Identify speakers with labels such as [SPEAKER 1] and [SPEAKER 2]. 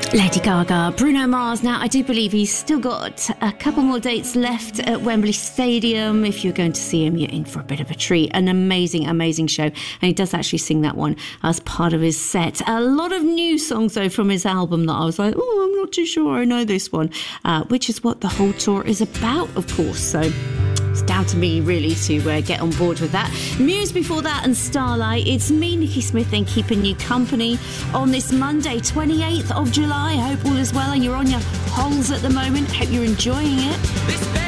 [SPEAKER 1] Lady Gaga, Bruno Mars. Now, I do believe he's still got a couple more dates left at Wembley Stadium. If you're going to see him, you're in for a bit of a treat. An amazing, amazing show. And he does actually sing that one as part of his set. A lot of new songs, though, from his album that I was like, oh, I'm not too sure I know this one, which is what the whole tour is about, of course. So it's down to me, really, to get on board with that. Muse before that and Starlight. It's me, Nikki Smith, then keeping you company on this Monday, 28th of July. I hope all is well and you're on your holes at the moment. Hope you're enjoying it.